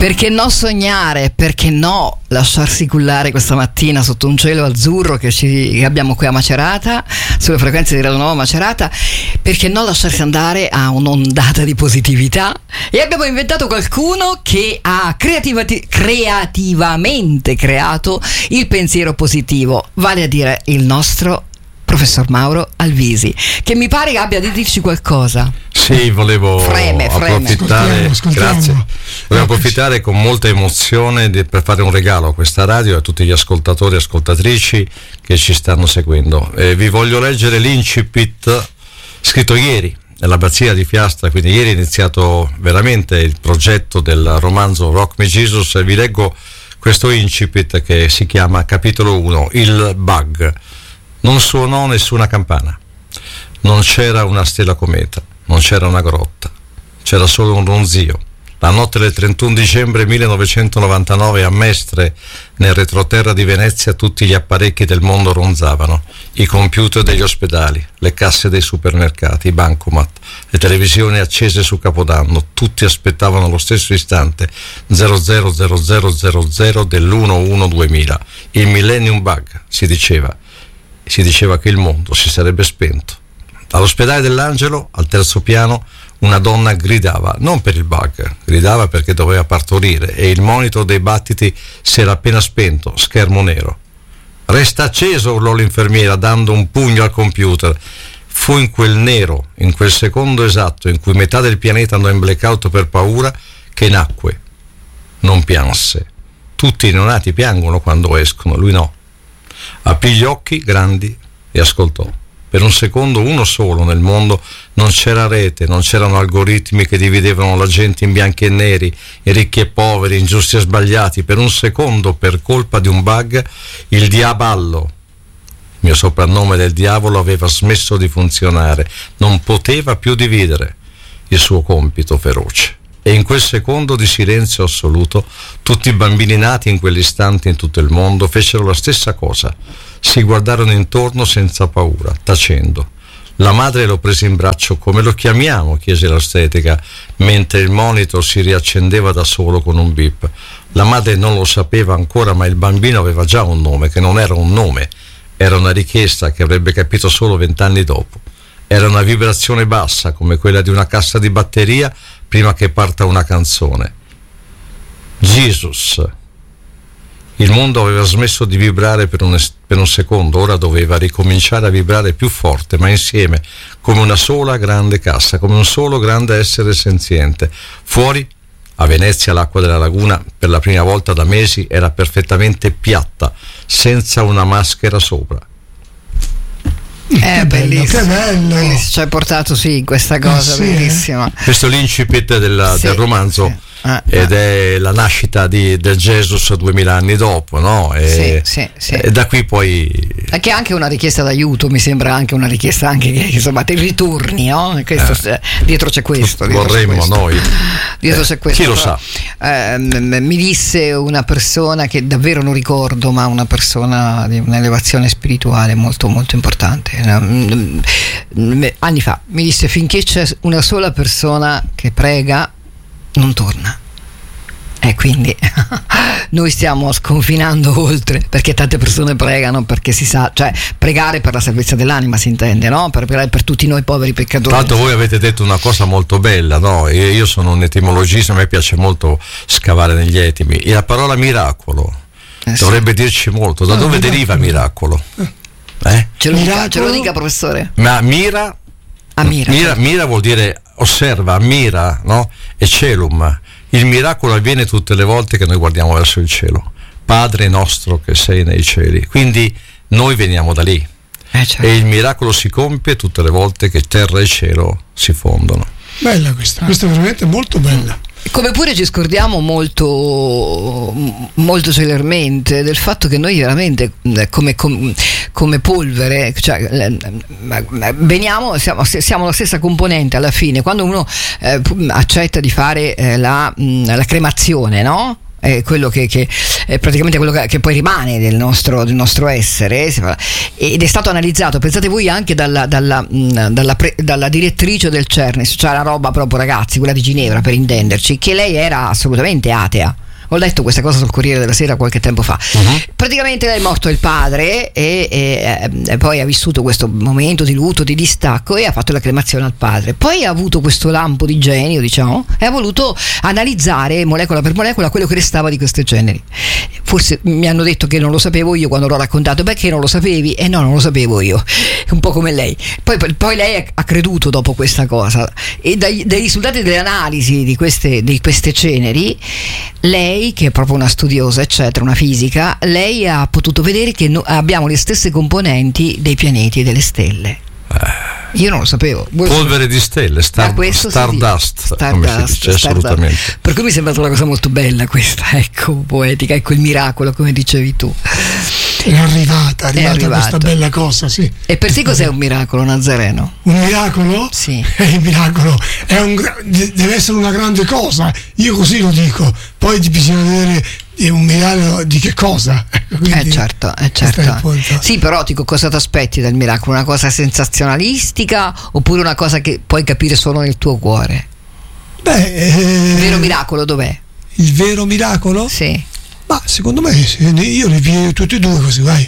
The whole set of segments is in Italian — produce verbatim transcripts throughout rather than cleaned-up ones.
Perché no sognare, perché no lasciarsi cullare questa mattina sotto un cielo azzurro che, ci, che abbiamo qui a Macerata, sulle frequenze di Radio Nuova Macerata, perché no lasciarsi andare a un'ondata di positività. E abbiamo inventato qualcuno che ha creativati- creativamente creato il pensiero positivo, vale a dire il nostro professor Mauro Alvisi, che mi pare abbia di dirci qualcosa. Sì, volevo freme, freme. approfittare, Ascoltiamo, ascoltiamo. grazie, volevo approfittare con molta emozione di, per fare un regalo a questa radio e a tutti gli ascoltatori e ascoltatrici che ci stanno seguendo. Eh, vi voglio leggere l'incipit scritto ieri nell'abbazia di Fiastra, quindi ieri è iniziato veramente il progetto del romanzo Rock Me Jesus, e vi leggo questo incipit che si chiama capitolo uno, il bug. Non suonò nessuna campana, non c'era una stella cometa, non c'era una grotta, c'era solo un ronzio. La notte del trentuno dicembre millenovecentonovantanove a Mestre, nel retroterra di Venezia, tutti gli apparecchi del mondo ronzavano: i computer degli ospedali, le casse dei supermercati, i bancomat, le televisioni accese su Capodanno. Tutti aspettavano lo stesso istante zero zero zero zero zero zero dell'uno uno duemila, il Millennium Bug, si diceva. Si diceva che il mondo si sarebbe spento. All'ospedale dell'Angelo, al terzo piano, una donna gridava, non per il bug, gridava perché doveva partorire, e il monitor dei battiti si era appena spento, schermo nero. Resta acceso, urlò l'infermiera dando un pugno al computer. Fu in quel nero, in quel secondo esatto in cui metà del pianeta andò in blackout per paura, che nacque. Non pianse. Tutti i neonati piangono quando escono, lui no. Aprì gli occhi grandi e ascoltò. Per un secondo, uno solo nel mondo, non c'era rete, non c'erano algoritmi che dividevano la gente in bianchi e neri, in ricchi e poveri, in giusti e sbagliati. Per un secondo, per colpa di un bug, il diaballo, il mio soprannome del diavolo, aveva smesso di funzionare, non poteva più dividere il suo compito feroce. E in quel secondo di silenzio assoluto, tutti i bambini nati in quell'istante in tutto il mondo fecero la stessa cosa. Si guardarono intorno senza paura, tacendo. La madre lo prese in braccio. Come lo chiamiamo? Chiese l'ostetrica, mentre il monitor si riaccendeva da solo con un beep. La madre non lo sapeva ancora, ma il bambino aveva già un nome, che non era un nome, era una richiesta che avrebbe capito solo vent'anni dopo. Era una vibrazione bassa, come quella di una cassa di batteria prima che parta una canzone. Jesus. Il mondo aveva smesso di vibrare per un, per un secondo, ora doveva ricominciare a vibrare più forte, ma insieme, come una sola grande cassa, come un solo grande essere senziente. Fuori, a Venezia, l'acqua della laguna, per la prima volta da mesi, era perfettamente piatta, senza una maschera sopra. È che bellissimo, bello, che bello. Ci hai portato sì in questa cosa, Eh, sì, bellissima. Questo è l'incipit della, Sì, del romanzo, sì. Ah, ed ah. è la nascita di, del Jesus duemila anni dopo, no? E, Sì, sì, sì. e da qui poi... Che è anche una richiesta d'aiuto, mi sembra anche una richiesta anche che insomma ti ritorni, no? Questo, eh. Dietro c'è questo. Dietro vorremmo c'è questo. noi. Dietro Eh, c'è questo. chi lo però, sa? eh, m- mi disse una persona che davvero non ricordo, ma una persona di un'elevazione spirituale molto molto importante. Mm, mm, Anni fa mi disse: finché c'è una sola persona che prega, non torna. E quindi noi stiamo sconfinando oltre, perché tante persone pregano perché si sa, cioè pregare per la salvezza dell'anima si intende, no? Per pregare per tutti noi poveri peccatori. Tra l'altro voi avete detto una cosa molto bella, no? Io sono un etimologista, a me piace molto scavare negli etimi. E la parola miracolo Eh, sì. dovrebbe dirci molto. Da Ah, dove miracolo. deriva miracolo? Eh? Ce lo, dica, Miracolo? ce lo dica, professore. Ma mira, Ah, mira. mira, mira vuol dire osserva, mira, no? E celum. Il miracolo avviene tutte le volte che noi guardiamo verso il cielo. Padre nostro che sei nei cieli. Quindi noi veniamo da lì. Eh, certo. E il miracolo si compie tutte le volte che terra e cielo si fondono. Bella questa, questa è veramente molto bella. Come pure ci scordiamo molto molto celermente del fatto che noi veramente come, come, come polvere, cioè veniamo, siamo, siamo la stessa componente alla fine. Quando uno eh, accetta di fare eh, la, la cremazione, no? è quello che, che è praticamente quello che, che poi rimane del nostro, del nostro essere, ed è stato analizzato, pensate voi, anche dalla, dalla, dalla, pre, dalla direttrice del CERNES, cioè la roba proprio, ragazzi, quella di Ginevra, per intenderci, che lei era assolutamente atea. Ho letto questa cosa sul Corriere della Sera qualche tempo fa. Uh-huh. Praticamente lei è morto il padre e, e, e poi ha vissuto questo momento di lutto, di distacco, e ha fatto la cremazione al padre. Poi ha avuto questo lampo di genio, diciamo, e ha voluto analizzare molecola per molecola quello che restava di queste ceneri. Forse mi hanno detto che non lo sapevo io quando l'ho raccontato. Perché non lo sapevi? E eh no, non lo sapevo io. Un po' come lei. Poi, poi lei ha creduto dopo questa cosa, e dai, dai risultati delle analisi di queste, di queste ceneri, lei, che è proprio una studiosa, eccetera, una fisica, lei ha potuto vedere che no, abbiamo le stesse componenti dei pianeti e delle stelle. Io non lo sapevo. Voi polvere di stelle, star, stardust, Stardust, come si dice, assolutamente. Per cui mi è sembrata una cosa molto bella questa, ecco, poetica, ecco il miracolo, come dicevi tu. È arrivata, è arrivata è arrivato. Questa bella cosa, sì. E per te cos'è un miracolo, Nazareno? Un miracolo? Sì. È il miracolo, è un, deve essere una grande cosa, io così lo dico, poi bisogna vedere è un miracolo di che cosa? Quindi, eh certo, eh certo. Sì, però dico, cosa ti aspetti dal miracolo? Una cosa sensazionalistica oppure una cosa che puoi capire solo nel tuo cuore? Beh, eh, il vero miracolo dov'è? Il vero miracolo? Sì. Ma secondo me io le piglio tutte e due così, vai.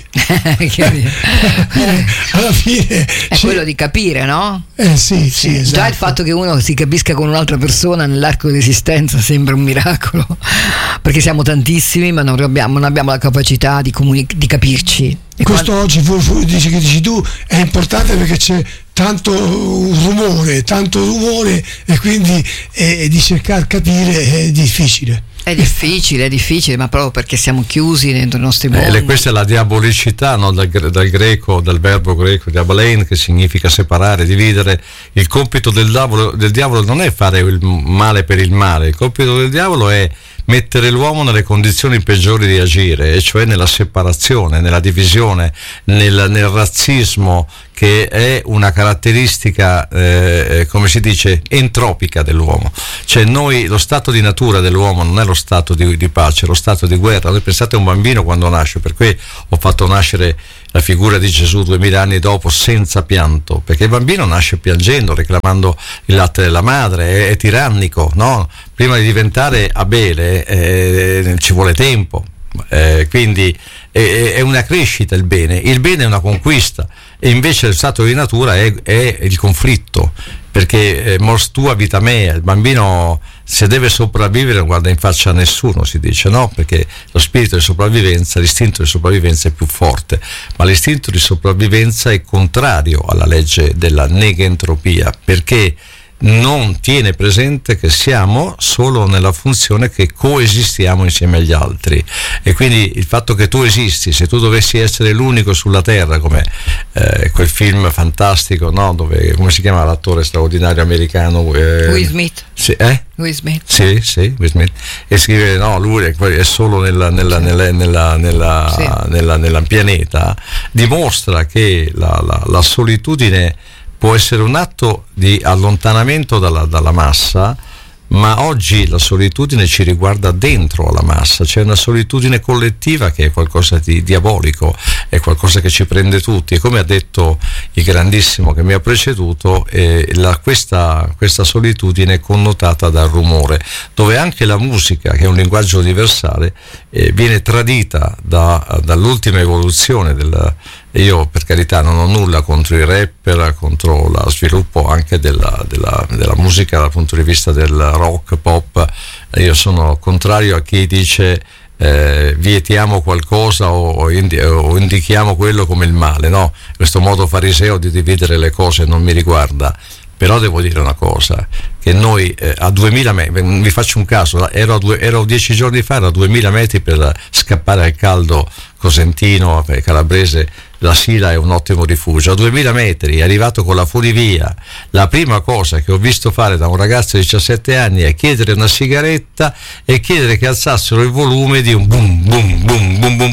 Alla fine è sì. Quello di capire, no? Eh sì, sì, sì, esatto. Già il fatto che uno si capisca con un'altra persona nell'arco dell'esistenza sembra un miracolo, perché siamo tantissimi ma non abbiamo, non abbiamo la capacità di, comuni- di capirci. E questo quando... oggi fu, fu, dici, che dici tu è importante perché c'è tanto rumore, tanto rumore e quindi eh, di cercare capire è difficile. È difficile, è difficile, ma proprio perché siamo chiusi dentro i nostri mondi. Eh, questa è la diabolicità, no? dal, dal greco, dal verbo greco diabalein, che significa separare, dividere. Il compito del diavolo, del diavolo non è fare il male per il male, il compito del diavolo è mettere l'uomo nelle condizioni peggiori di agire, e cioè nella separazione, nella divisione, nel, nel razzismo, che è una caratteristica, eh, come si dice, entropica dell'uomo. Cioè noi, lo stato di natura dell'uomo non è lo stato di, di pace, è lo stato di guerra. Voi pensate a un bambino quando nasce, per cui ho fatto nascere la figura di Gesù duemila anni dopo senza pianto, perché il bambino nasce piangendo, reclamando il latte della madre, è, è tirannico, no? Prima di diventare Abele eh, ci vuole tempo, eh, quindi è, è una crescita il bene, il bene è una conquista, e invece lo stato di natura è, è il conflitto, perché eh, mors tua vita mea, il bambino se deve sopravvivere non guarda in faccia a nessuno, si dice, no? Perché lo spirito di sopravvivenza, l'istinto di sopravvivenza è più forte, ma l'istinto di sopravvivenza è contrario alla legge della negentropia, perché non tiene presente che siamo solo nella funzione che coesistiamo insieme agli altri, e quindi il fatto che tu esisti, se tu dovessi essere l'unico sulla terra, come eh, quel film fantastico, no? Dove, come si chiama l'attore straordinario americano? Eh, Will Smith. Sì, eh? Will Smith. Sì, sì, Will Smith. E scrive no, lui è solo nella, nella, nella, nella, nella, sì. nella, nella pianeta, dimostra che la, la, la solitudine può essere un atto di allontanamento dalla, dalla massa, ma oggi la solitudine ci riguarda dentro la massa, c'è una solitudine collettiva che è qualcosa di diabolico, è qualcosa che ci prende tutti, e come ha detto il grandissimo che mi ha preceduto, eh, la, questa, questa solitudine è connotata dal rumore, dove anche la musica, che è un linguaggio universale, eh, viene tradita da, dall'ultima evoluzione del. Io per carità non ho nulla contro i rapper, contro lo sviluppo anche della, della, della musica dal punto di vista del rock, pop. Io sono contrario a chi dice eh, vietiamo qualcosa o, o, indi, o indichiamo quello come il male, no? Questo modo fariseo di dividere le cose non mi riguarda. Però devo dire una cosa, che noi eh, a duemila metri, vi faccio un caso, ero, a due, ero dieci giorni fa, ero a duemila metri per scappare al caldo cosentino, calabrese, la Sila è un ottimo rifugio. A duemila metri, arrivato con la funivia, la prima cosa che ho visto fare da un ragazzo di diciassette anni è chiedere una sigaretta e chiedere che alzassero il volume di un boom, boom, boom, boom, boom, boom.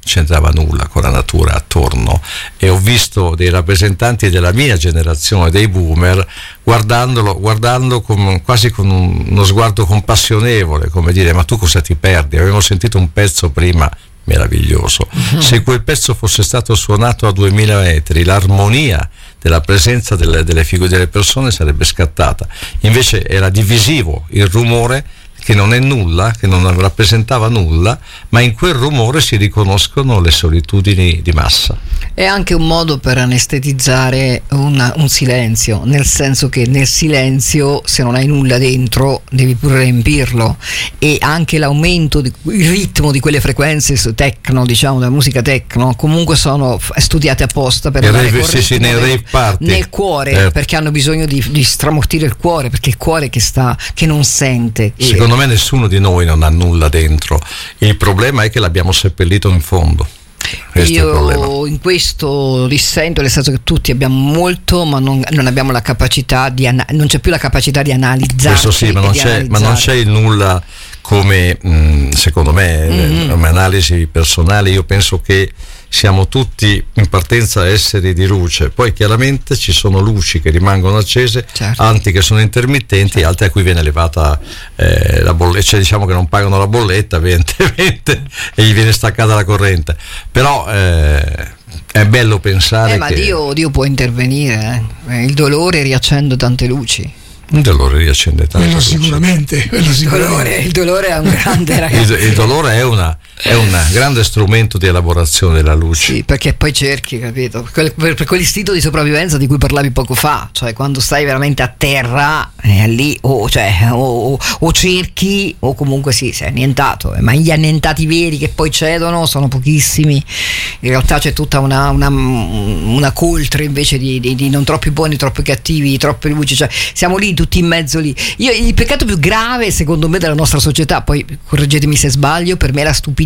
c'entrava nulla con la natura attorno, e ho visto dei rappresentanti della mia generazione, dei boomer, guardandolo, guardando con, quasi con un, uno sguardo compassionevole, come dire: ma tu cosa ti perdi? Avevamo sentito un pezzo prima meraviglioso, uh-huh. Se quel pezzo fosse stato suonato a duemila metri, l'armonia della presenza delle, delle figure delle persone sarebbe scattata. Invece era divisivo il rumore, che non è nulla, che non rappresentava nulla, ma in quel rumore si riconoscono le solitudini di massa. È anche un modo per anestetizzare una, un silenzio, nel senso che nel silenzio, se non hai nulla dentro, devi pure riempirlo, e anche l'aumento, di, il ritmo di quelle frequenze techno, diciamo, della musica techno, comunque sono studiate apposta per andare rave, sì, sì, nel, rave party. Nel cuore, eh. perché hanno bisogno di, di stramortire il cuore, perché il cuore che sta, che non sente. Secondo me nessuno di noi non ha nulla dentro, il problema è che l'abbiamo seppellito in fondo. Questo Io in questo dissento, nel senso che tutti abbiamo molto, ma non, non abbiamo la capacità di ana- non c'è più la capacità di analizzare. Questo sì, ma non, c'è, ma non c'è il nulla come mh, secondo me, mm-hmm. come analisi personale. Io penso che siamo tutti in partenza esseri di luce, poi chiaramente ci sono luci che rimangono accese, certo. Altri che sono intermittenti, certo. Altri a cui viene elevata eh, la bolletta, cioè diciamo che non pagano la bolletta evidentemente e gli viene staccata la corrente, però eh, è bello pensare eh, ma che Dio, Dio può intervenire, eh. Il dolore riaccende tante luci. Il dolore riaccende tanto. Quello sicuramente, quello sicuramente. Il dolore è un grande ragazzo. Il, il dolore è una è un grande strumento di elaborazione della luce. Sì, perché poi cerchi, capito? Per, per quell'istinto di sopravvivenza di cui parlavi poco fa, cioè quando stai veramente a terra, eh, lì o, cioè, o, o, o cerchi o comunque sì, sei annientato, ma gli annientati veri che poi cedono sono pochissimi. In realtà c'è tutta una, una, una coltre invece di, di, di non troppi buoni, troppi cattivi, troppe luci, cioè siamo lì tutti in mezzo lì. Io, il peccato più grave secondo me della nostra società, poi correggetemi se sbaglio, per me è la stupidità,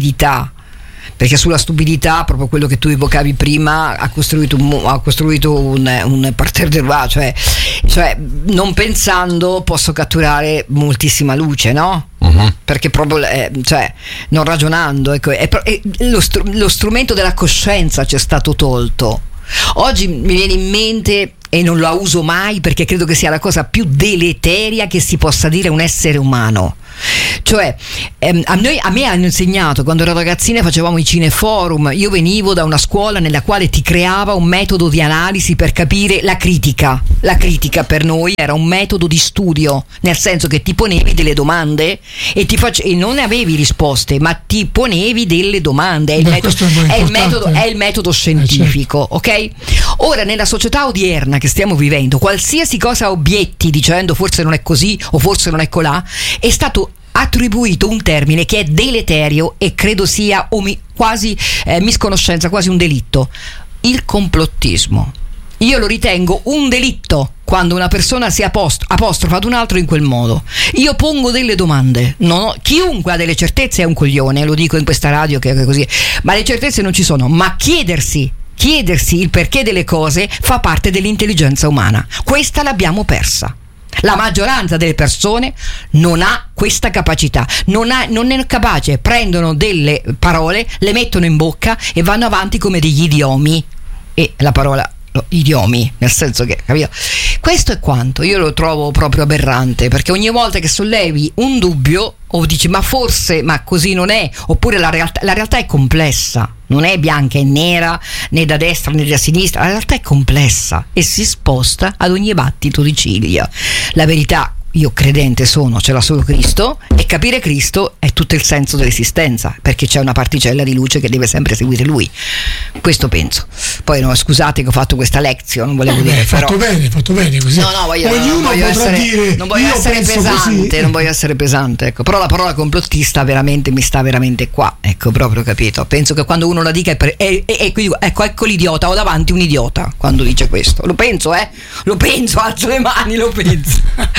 perché sulla stupidità, proprio quello che tu evocavi prima, ha costruito un, ha costruito un, un parterre de roi, cioè, cioè non pensando posso catturare moltissima luce, no? Uh-huh. Perché proprio eh, cioè non ragionando, ecco, è, è, lo, str- lo strumento della coscienza ci è stato tolto. Oggi mi viene in mente, e non la uso mai perché credo che sia la cosa più deleteria che si possa dire a un essere umano, cioè ehm, a, noi, a me hanno insegnato, quando ero ragazzina facevamo i cineforum, io venivo da una scuola nella quale ti creava un metodo di analisi per capire la critica. La critica per noi era un metodo di studio, nel senso che ti ponevi delle domande e, ti face- e non avevi risposte, ma ti ponevi delle domande. È il, Beh, metodo, è è il, metodo, è il metodo scientifico, eh, certo. Ok? Ora nella società odierna che stiamo vivendo, qualsiasi cosa obietti dicendo forse non è così o forse non è colà, è stato attribuito un termine che è deleterio e credo sia omi- quasi eh, misconoscenza, quasi un delitto: il complottismo. Io lo ritengo un delitto quando una persona si apost- apostrofa ad un altro in quel modo. Io pongo delle domande, non ho, chiunque ha delle certezze è un coglione, lo dico in questa radio che è così, ma le certezze non ci sono, ma chiedersi chiedersi il perché delle cose fa parte dell'intelligenza umana. Questa l'abbiamo persa. La maggioranza delle persone non ha questa capacità, non, ha, non è capace, prendono delle parole, le mettono in bocca e vanno avanti come degli idiomi. E la parola no, idiomi, nel senso che, capito? Questo è quanto io lo trovo proprio aberrante, perché ogni volta che sollevi un dubbio o dici ma forse, ma così non è, oppure la realtà, la realtà è complessa, non è bianca e nera, né da destra né da sinistra, la realtà è complessa e si sposta ad ogni battito di ciglia. La verità, io credente sono, ce l'ha solo Cristo, e capire Cristo è tutto il senso dell'esistenza, perché c'è una particella di luce che deve sempre seguire Lui. Questo penso. Poi no, scusate che ho fatto questa lezione, non volevo no, dire, beh, però fatto bene, fatto bene così. No, no, voglio, ognuno non voglio potrà essere, dire non voglio io essere pesante, così. non voglio essere pesante, ecco. Però la parola complottista veramente mi sta veramente qua, ecco, proprio, capito? Penso che quando uno la dica è, per, è, è, è ecco, ecco l'idiota, ho davanti un idiota quando dice questo. Lo penso, eh? Lo penso, alzo le mani, lo penso.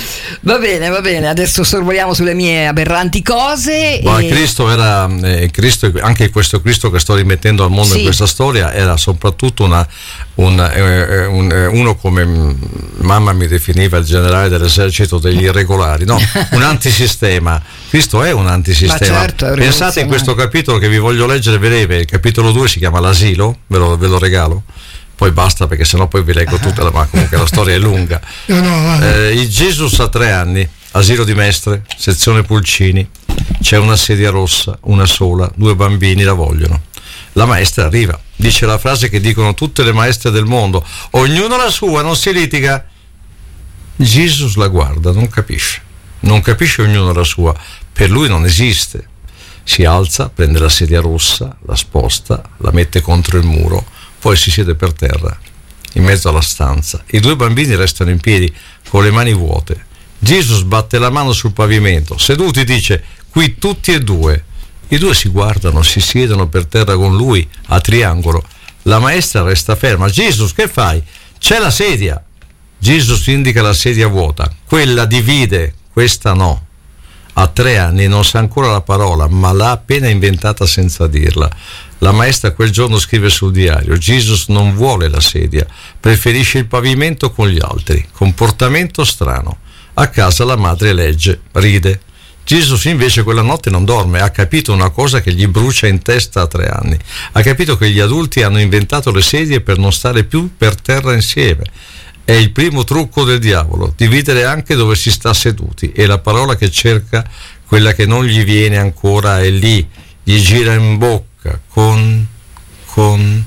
Va bene, va bene, adesso sorvoliamo sulle mie aberranti cose. Ma e... Cristo era eh, Cristo, anche questo Cristo che sto rimettendo al mondo, sì, in questa storia, era soprattutto una, una, eh, un, eh, uno come mamma mi definiva il generale dell'esercito degli irregolari, no, un antisistema. Cristo è un antisistema. Certo, pensate in questo capitolo che vi voglio leggere breve, il capitolo due si chiama l'asilo, ve lo, ve lo regalo. Poi basta perché sennò poi vi leggo tutta la, ma comunque la storia è lunga. No, no, eh, il Jesus ha tre anni, asilo di Mestre, sezione Pulcini, c'è una sedia rossa, una sola, due bambini la vogliono. La maestra arriva, dice la frase che dicono tutte le maestre del mondo: ognuno la sua, non si litiga. Jesus la guarda, non capisce, non capisce ognuno la sua, per lui non esiste. Si alza, prende la sedia rossa, la sposta, la mette contro il muro, poi si siede per terra, in mezzo alla stanza. I due bambini restano in piedi, con le mani vuote. Jesus batte la mano sul pavimento. Seduti, dice, qui tutti e due. I due si guardano, si siedono per terra con lui, a triangolo. La maestra resta ferma. Jesus, che fai? C'è la sedia. Jesus indica la sedia vuota. Quella divide, questa no. A tre anni non sa ancora la parola, ma l'ha appena inventata senza dirla. La maestra quel giorno scrive sul diario: Jesus non vuole la sedia, preferisce il pavimento con gli altri. Comportamento strano. A casa la madre legge, ride. Jesus invece quella notte non dorme, ha capito una cosa che gli brucia in testa a tre anni. Ha capito che gli adulti hanno inventato le sedie per non stare più per terra insieme. È il primo trucco del diavolo, dividere anche dove si sta seduti, e la parola che cerca, quella che non gli viene ancora, è lì, gli gira in bocca. Con, con,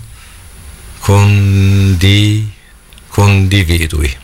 condi, condividui.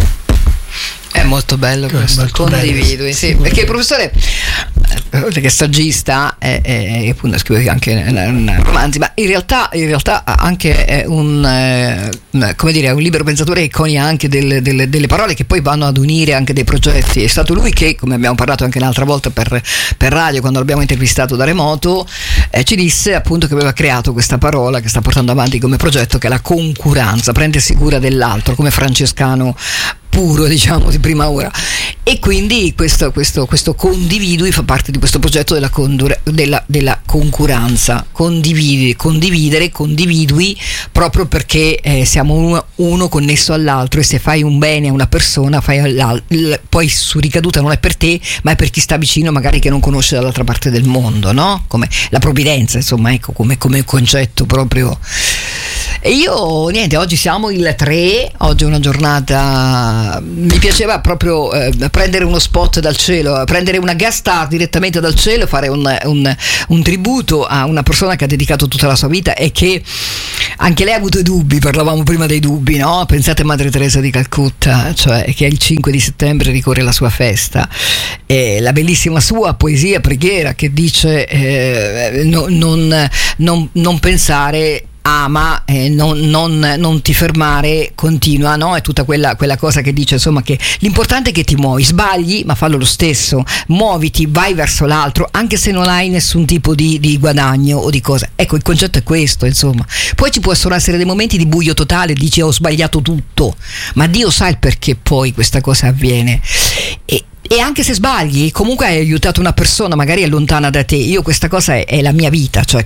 È molto bello questo, molto condividui, bello. Sì, perché il professore, oltre che saggista, è, è, è appunto scrive anche romanzi, ma in realtà, in realtà anche è un, eh, come dire, un libero pensatore che conia anche delle, delle, delle parole che poi vanno ad unire anche dei progetti. È stato lui che, come abbiamo parlato anche l'altra volta per, per radio, quando l'abbiamo intervistato da remoto, eh, ci disse appunto che aveva creato questa parola che sta portando avanti come progetto, che è la concuranza, prendersi cura dell'altro, come francescano puro, diciamo, di prima ora. E quindi questo, questo, questo condividui fa parte di questo progetto della, condura, della, della concuranza. Condividi, condividere, condividui, proprio perché eh, siamo uno, uno connesso all'altro, e se fai un bene a una persona, fai all'altro, poi su ricaduta non è per te, ma è per chi sta vicino, magari che non conosce dall'altra parte del mondo, no? Come la provvidenza, insomma, ecco, come, come concetto proprio. E io, niente, oggi siamo il tre, oggi è una giornata, mi piaceva proprio eh, prendere uno spot dal cielo, prendere una guest star direttamente dal cielo, fare un, un, un tributo a una persona che ha dedicato tutta la sua vita e che anche lei ha avuto dubbi, parlavamo prima dei dubbi, no? Pensate a Madre Teresa di Calcutta, cioè che il cinque di settembre ricorre la sua festa, e la bellissima sua poesia preghiera che dice eh, no, non, non, non pensare, ama, eh, non, non, non ti fermare, continua, no? È tutta quella, quella cosa che dice, insomma, che l'importante è che ti muovi, sbagli ma fallo lo stesso, muoviti, vai verso l'altro anche se non hai nessun tipo di, di guadagno o di cosa. Ecco, il concetto è questo, insomma. Poi ci possono essere dei momenti di buio totale, dici ho sbagliato tutto, ma Dio sa il perché poi questa cosa avviene. E E anche se sbagli, comunque hai aiutato una persona, magari è lontana da te. Io questa cosa è, è la mia vita, cioè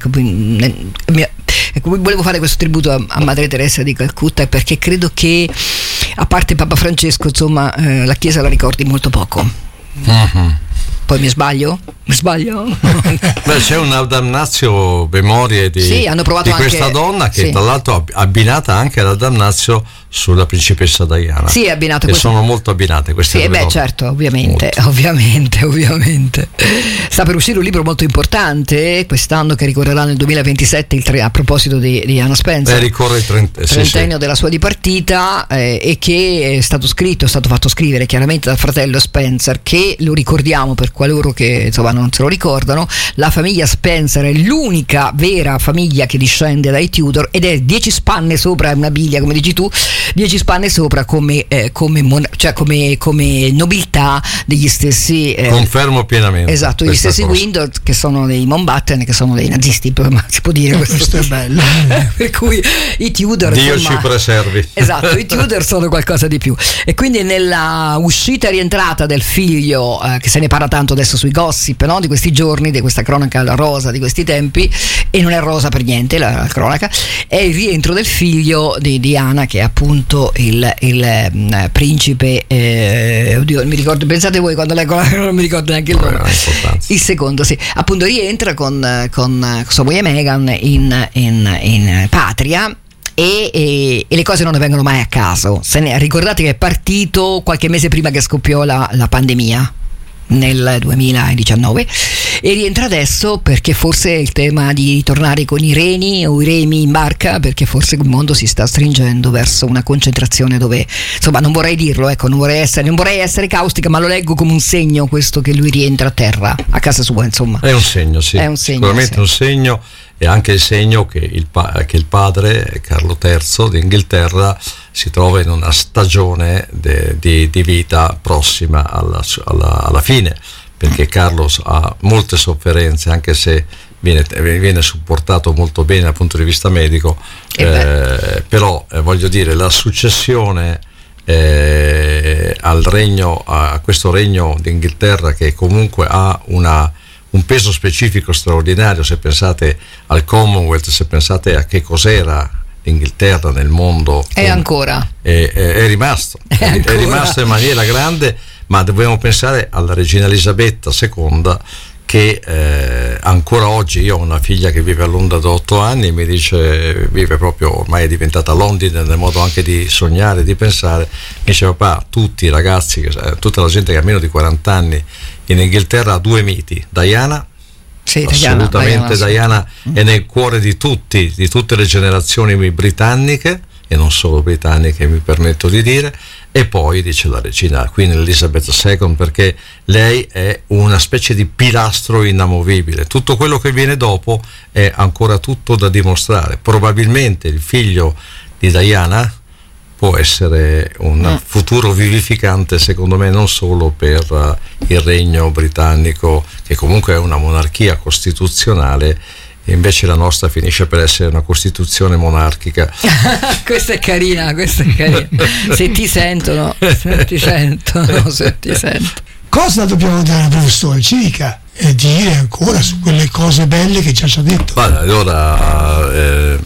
volevo fare questo tributo a, a Madre Teresa di Calcutta, perché credo che, a parte Papa Francesco, insomma, eh, la Chiesa la ricordi molto poco. Mm-hmm. Poi mi sbaglio? Mi sbaglio? Beh, c'è una damnatio memorie di, sì, hanno provato di questa anche, donna che sì, tra l'altro abbinata anche alla damnatio sulla principessa Diana. Sì, abbinate. E questo. Sono molto abbinate queste sì, due beh, donne. certo, ovviamente, molto. ovviamente, ovviamente. Sta per uscire un libro molto importante quest'anno che ricorrerà nel duemilaventisette, il tre, a proposito di, di Anna Spencer. Eh, ricorre il trent- trentennio sì, della sua dipartita, eh, e che è stato scritto, è stato fatto scrivere chiaramente dal fratello Spencer, che lo ricordiamo per qualoro che insomma non se lo ricordano. La famiglia Spencer è l'unica vera famiglia che discende dai Tudor, ed è dieci spanne sopra una biglia, come dici tu, dieci spanne sopra come, eh, come, mon- cioè come, come nobiltà degli stessi eh, confermo pienamente, esatto, gli stessi cosa. Windsor, che sono dei Mountbatten, che sono dei nazisti, ma si può dire questo, questo è bello. Per cui i Tudor, Dio insomma, ci preservi. Esatto, i Tudor sono qualcosa di più. E quindi nella uscita e rientrata del figlio, eh, che se ne parla tanto adesso sui gossip, no? Di questi giorni, di questa cronaca rosa di questi tempi, e non è rosa per niente la, la cronaca, è il rientro del figlio di Diana, che è appunto il, il eh, principe eh, oddio, mi ricordo, pensate voi quando leggo la, non mi ricordo neanche il nome, il secondo, sì, appunto rientra con, con sua moglie Meghan in, in, in patria. E, e, e le cose non ne vengono mai a caso. Se ne, ricordate che è partito qualche mese prima che scoppiò la, la pandemia nel duemiladiciannove e rientra adesso perché forse è il tema di tornare con i reni o i remi in barca, perché forse il mondo si sta stringendo verso una concentrazione dove, insomma, non vorrei dirlo, ecco, non vorrei essere, non vorrei essere caustica, ma lo leggo come un segno questo che lui rientra a terra, a casa sua, insomma. È un segno, sì, è un segno, sicuramente sì. un segno. E anche il segno che il, pa- che il padre, Carlo terzo d'Inghilterra, si trova in una stagione de- di-, di vita prossima alla, alla-, alla fine, perché Carlo ha molte sofferenze, anche se viene, viene supportato molto bene dal punto di vista medico, eh, però eh, voglio dire, la successione eh, al regno, a questo regno d'Inghilterra, che comunque ha una un peso specifico straordinario, se pensate al Commonwealth, se pensate a che cos'era l'Inghilterra nel mondo, è con, ancora è, è, è rimasto è, è, è rimasto in maniera grande, ma dobbiamo pensare alla regina Elisabetta seconda, che eh, ancora oggi, io ho una figlia che vive a Londra da otto anni, mi dice, vive proprio, ormai è diventata Londra nel modo anche di sognare, di pensare, mi dice: papà, tutti i ragazzi, tutta la gente che ha meno di quaranta anni in Inghilterra ha due miti, Diana, sì, assolutamente Diana, Diana mm. è nel cuore di tutti, di tutte le generazioni britanniche, e non solo britanniche, mi permetto di dire, e poi dice la regina Queen Elizabeth seconda, perché lei è una specie di pilastro inamovibile. Tutto quello che viene dopo è ancora tutto da dimostrare. Probabilmente il figlio di Diana può essere un mm. futuro vivificante, secondo me, non solo per uh, il regno britannico, che comunque è una monarchia costituzionale, e invece la nostra finisce per essere una costituzione monarchica. Questa è carina, questa è carina. Se ti sentono, se ti sentono, se ti sento. Cosa dobbiamo dare, professore? Ci dica e dire ancora su quelle cose belle che già ci ha detto. Vale, allora eh,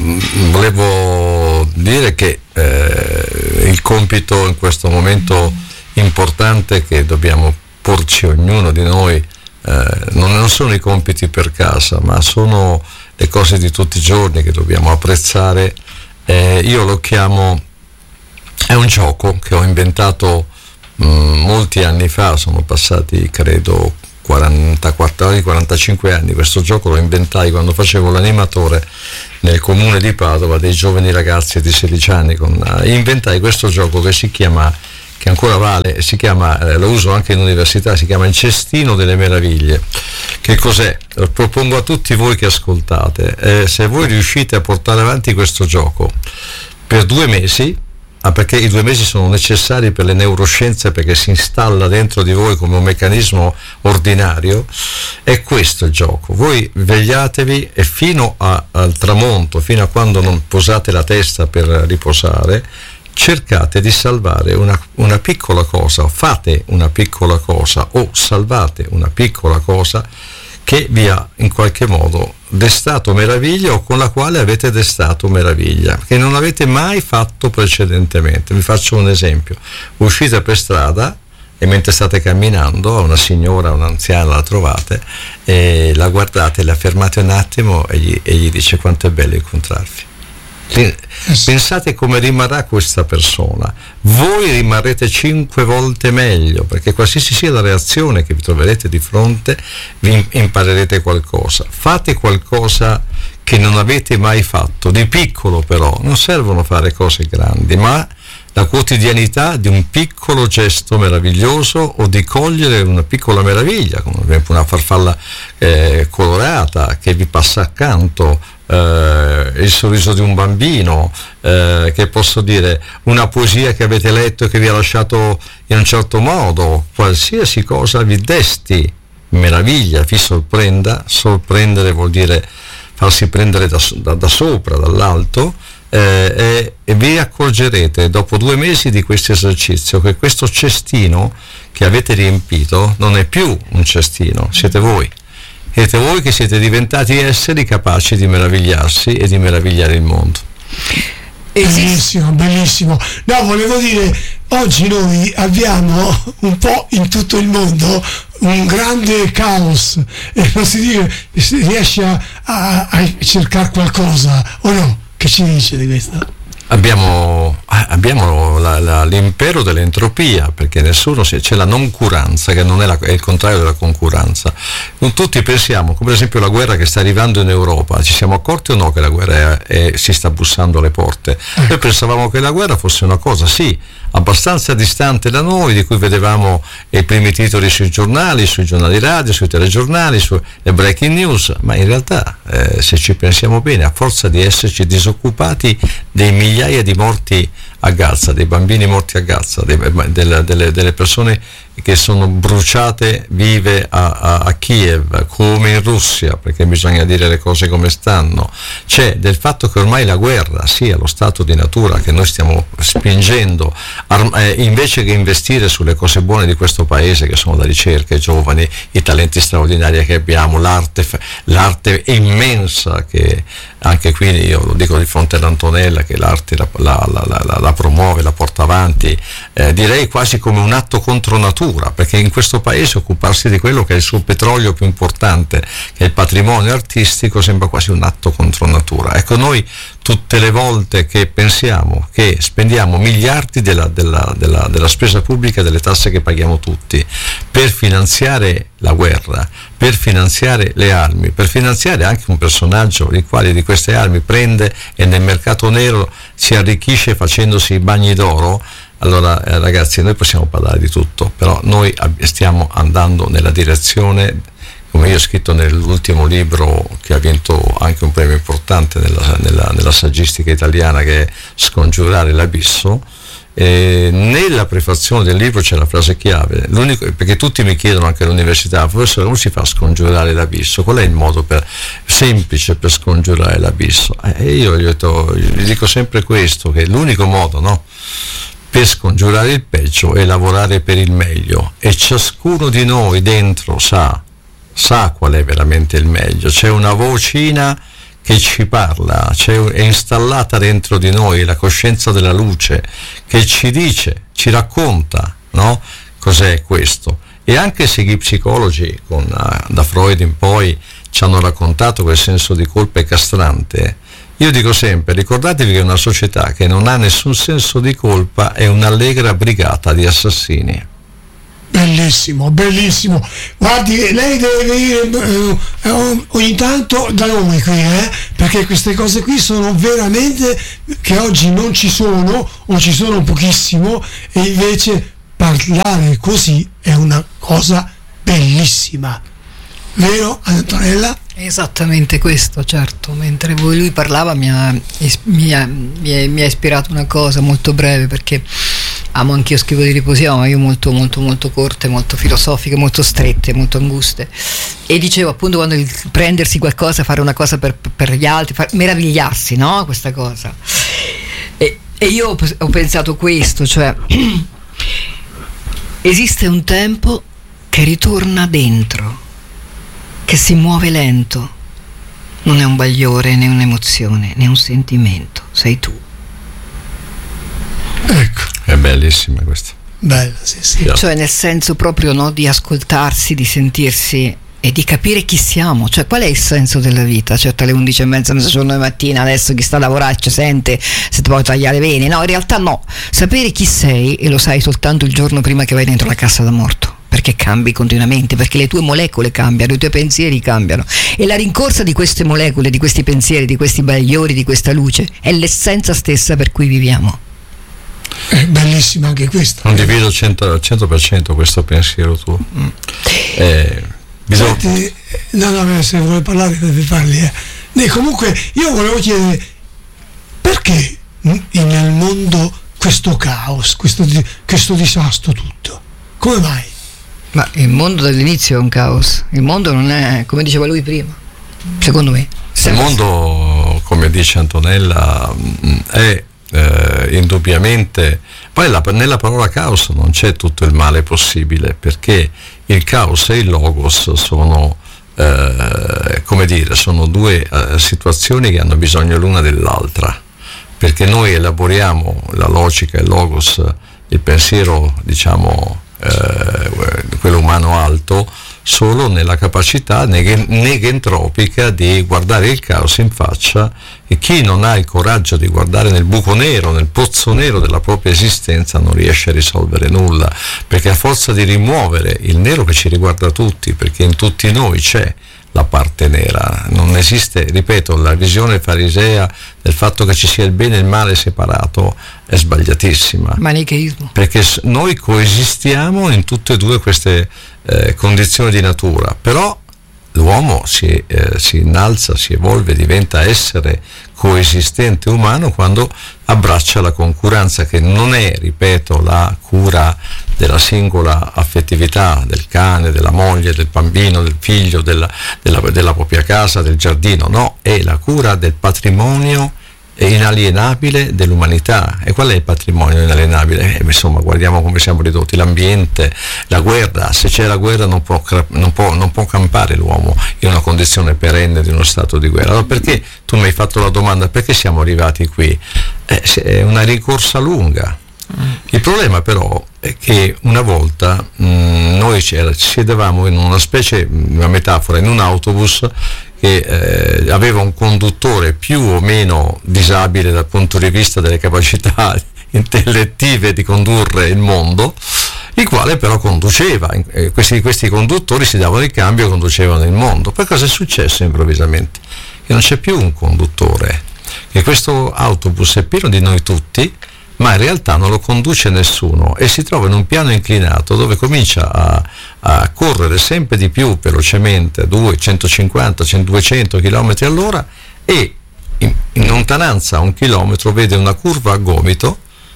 volevo dire che eh, il compito in questo momento importante che dobbiamo porci ognuno di noi, eh, non, non sono i compiti per casa, ma sono le cose di tutti i giorni che dobbiamo apprezzare. Eh, io lo chiamo, è un gioco che ho inventato mh, molti anni fa, sono passati credo quarantaquattro anni, quarantacinque anni. Questo gioco lo inventai quando facevo l'animatore nel comune di Padova dei giovani ragazzi di sedici anni. Con, uh, inventai questo gioco che si chiama, che ancora vale, si chiama, eh, lo uso anche in università, si chiama il Cestino delle Meraviglie. Che cos'è? Lo propongo a tutti voi che ascoltate. Eh, se voi riuscite a portare avanti questo gioco per due mesi, ah, perché i due mesi sono necessari per le neuroscienze, perché si installa dentro di voi come un meccanismo ordinario, è questo il gioco. Voi vegliatevi e fino a, al tramonto, fino a quando non posate la testa per riposare, cercate di salvare una, una piccola cosa, fate una piccola cosa o salvate una piccola cosa che vi ha in qualche modo destato meraviglia, o con la quale avete destato meraviglia, che non avete mai fatto precedentemente. Vi faccio un esempio: uscite per strada e mentre state camminando a una signora, un'anziana, la trovate e la guardate, la fermate un attimo e gli, e gli dice: quanto è bello incontrarvi. Pensate come rimarrà questa persona, voi rimarrete cinque volte meglio, perché qualsiasi sia la reazione che vi troverete di fronte, vi imparerete qualcosa. Fate qualcosa che non avete mai fatto, di piccolo però, non servono fare cose grandi, ma la quotidianità di un piccolo gesto meraviglioso, o di cogliere una piccola meraviglia, come ad esempio una farfalla eh, colorata che vi passa accanto, eh, il sorriso di un bambino, eh, che posso dire, una poesia che avete letto e che vi ha lasciato in un certo modo, qualsiasi cosa vi desti meraviglia, vi sorprenda. Sorprendere vuol dire farsi prendere da, da, da sopra, dall'alto, eh, e, e vi accorgerete dopo due mesi di questo esercizio che questo cestino che avete riempito non è più un cestino, siete voi. Siete voi che siete diventati esseri capaci di meravigliarsi e di meravigliare il mondo. Bellissimo, bellissimo. No, volevo dire, oggi noi abbiamo un po' in tutto il mondo un grande caos e non si, dice, si riesce a, a, a cercare qualcosa, o no? Che ci dice di questo? Abbiamo, abbiamo la, la, l'impero dell'entropia, perché nessuno si, c'è la noncuranza, che non è, la, è il contrario della concuranza. Non tutti pensiamo, come ad esempio la guerra che sta arrivando in Europa, ci siamo accorti o no che la guerra è, è, si sta bussando alle porte? Noi pensavamo che la guerra fosse una cosa, sì, abbastanza distante da noi, di cui vedevamo i primi titoli sui giornali, sui giornali radio, sui telegiornali, sulle breaking news, ma in realtà eh, se ci pensiamo bene, a forza di esserci disoccupati dei migliaia di morti a Gaza, dei bambini morti a Gaza, dei, delle, delle, delle persone che sono bruciate vive a, a, a Kiev, come in Russia, perché bisogna dire le cose come stanno, c'è del fatto che ormai la guerra sia lo stato di natura che noi stiamo spingendo, arm- eh, invece che investire sulle cose buone di questo paese, che sono la ricerca, i giovani, i talenti straordinari che abbiamo, l'arte, l'arte immensa che anche qui io lo dico di fronte all'Antonella, che l'arte la, la, la, la, la promuove, la porta avanti, eh, direi quasi come un atto contro natura, perché in questo paese occuparsi di quello che è il suo petrolio più importante, che è il patrimonio artistico, sembra quasi un atto contro natura. Ecco, noi tutte le volte che pensiamo che spendiamo miliardi della, della, della, della spesa pubblica, delle tasse che paghiamo tutti, per finanziare la guerra, per finanziare le armi, per finanziare anche un personaggio il quale di queste armi prende e nel mercato nero si arricchisce facendosi i bagni d'oro, allora eh, ragazzi, noi possiamo parlare di tutto, però noi ab- stiamo andando nella direzione, come io ho scritto nell'ultimo libro che ha vinto anche un premio importante nella, nella, nella saggistica italiana, che è Scongiurare l'abisso. E nella prefazione del libro c'è la frase chiave, l'unico, perché tutti mi chiedono anche all'università: professore, come si fa a scongiurare l'abisso? Qual è il modo per, semplice per scongiurare l'abisso? E io gli, ho detto, gli dico sempre questo, che l'unico modo, no, per scongiurare il peggio è lavorare per il meglio, e ciascuno di noi dentro sa sa qual è veramente il meglio. C'è una vocina che ci parla, c'è, è installata dentro di noi la coscienza della luce che ci dice, ci racconta, no? Cos'è questo. E anche se gli psicologi con, uh, da Freud in poi ci hanno raccontato quel senso di colpa è castrante, io dico sempre: ricordatevi che una società che non ha nessun senso di colpa è un'allegra brigata di assassini. Bellissimo, bellissimo. Guardi, lei deve venire eh, ogni tanto da noi qui, eh, perché queste cose qui sono veramente, che oggi non ci sono o ci sono pochissimo, e invece parlare così è una cosa bellissima. Vero, Antonella? Esattamente questo, certo. Mentre voi, lui parlava mi ha, mi, ha, mi, ha, mi ha ispirato una cosa molto breve, perché amo anch'io, scrivo di poesia, ma io molto molto molto corte, molto filosofiche, molto strette, molto anguste, e dicevo appunto, quando il prendersi qualcosa, fare una cosa per, per gli altri, far, meravigliarsi, no? Questa cosa, e, e io ho, ho pensato questo, cioè esiste un tempo che ritorna dentro, che si muove lento, non è un bagliore né un'emozione né un sentimento, sei tu. Ecco, è bellissima questa. Bella, sì, sì. Cioè nel senso proprio, no, di ascoltarsi, di sentirsi e di capire chi siamo, cioè qual è il senso della vita. Certo, alle undici e mezza, mezzogiorno di mattina, adesso chi sta a lavorare ci sente se ti puoi tagliare le vene, no, in realtà no, sapere chi sei, e lo sai soltanto il giorno prima che vai dentro la cassa da morto, perché cambi continuamente, perché le tue molecole cambiano, i tuoi pensieri cambiano, e la rincorsa di queste molecole, di questi pensieri, di questi bagliori, di questa luce è l'essenza stessa per cui viviamo. È bellissima anche questa. Condivido al cento per cento questo pensiero tuo. Mm. Eh, bisogna... Senti, no, no, se vuoi parlare deve parli, eh. E comunque io volevo chiedere perché nel mondo questo caos, questo, questo disastro tutto, come mai? Ma il mondo dall'inizio è un caos, il mondo non è, come diceva lui prima, secondo me. Il mondo, come dice Antonella, è eh, indubbiamente, poi la, nella parola caos non c'è tutto il male possibile, perché il caos e il logos sono eh, come dire, sono due eh, situazioni che hanno bisogno l'una dell'altra, perché noi elaboriamo la logica, il logos, il pensiero, diciamo eh, quello umano alto, solo nella capacità neg- negentropica di guardare il caos in faccia, e chi non ha il coraggio di guardare nel buco nero, nel pozzo nero della propria esistenza, non riesce a risolvere nulla, perché a forza di rimuovere il nero che ci riguarda tutti, perché in tutti noi c'è la parte nera, non esiste, ripeto, la visione farisea del fatto che ci sia il bene e il male separato è sbagliatissima, manicheismo, perché noi coesistiamo in tutte e due queste eh, condizioni di natura, però l'uomo si, eh, si innalza, si evolve, diventa essere coesistente umano quando abbraccia la concurenza, che non è, ripeto, la cura della singola affettività del cane, della moglie, del bambino, del figlio, della, della, della propria casa, del giardino, no, è la cura del patrimonio inalienabile dell'umanità. E qual è il patrimonio inalienabile? Eh, insomma, guardiamo come siamo ridotti: l'ambiente, la guerra. Se c'è la guerra non può, non può, non può campare l'uomo in una condizione perenne di uno stato di guerra. Allora perché, tu mi hai fatto la domanda, perché siamo arrivati qui? Eh, è una ricorsa lunga. Il problema però è che una volta mh, noi sedevamo in una specie, una metafora, in un autobus che eh, aveva un conduttore più o meno disabile dal punto di vista delle capacità intellettive di condurre il mondo, il quale però conduceva. Eh, questi, questi conduttori si davano il cambio e conducevano il mondo. Poi cosa è successo improvvisamente? Che non c'è più un conduttore, che questo autobus è pieno di noi tutti, ma in realtà non lo conduce nessuno, e si trova in un piano inclinato dove comincia a, a correre sempre di più velocemente, duecento, centocinquanta, duecento chilometri all'ora, e in, in lontananza a un chilometro vede una curva a gomito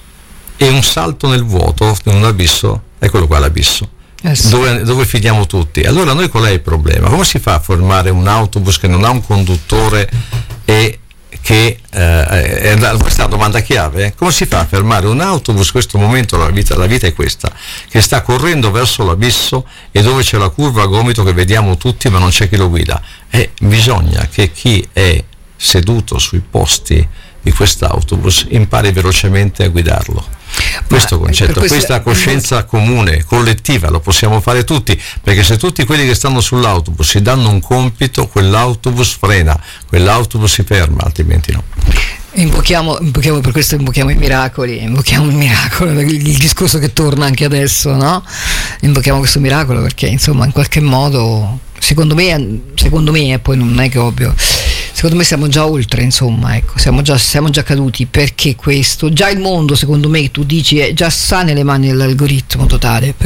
e un salto nel vuoto in un abisso. Eccolo qua l'abisso, eh sì. dove, dove finiamo tutti. Allora noi qual è il problema? Come si fa a formare un autobus che non ha un conduttore e che eh, è questa domanda chiave, eh? Come si fa a fermare un autobus? In questo momento la vita, la vita è questa, che sta correndo verso l'abisso e dove c'è la curva a gomito che vediamo tutti ma non c'è chi lo guida, e bisogna che chi è seduto sui posti di quest'autobus impari velocemente a guidarlo. Questo concetto, questa, questa coscienza comune, collettiva, lo possiamo fare tutti, perché se tutti quelli che stanno sull'autobus si danno un compito, quell'autobus frena, quell'autobus si ferma, altrimenti no. Invochiamo, invochiamo per questo invochiamo i miracoli, invochiamo il miracolo, il, il discorso che torna anche adesso, no? Invochiamo questo miracolo perché insomma in qualche modo, secondo me, secondo me, e poi non è che ovvio, secondo me siamo già oltre, insomma, ecco, siamo già, siamo già caduti, perché questo, già il mondo, secondo me, tu dici, è già sta nelle mani dell'algoritmo totale.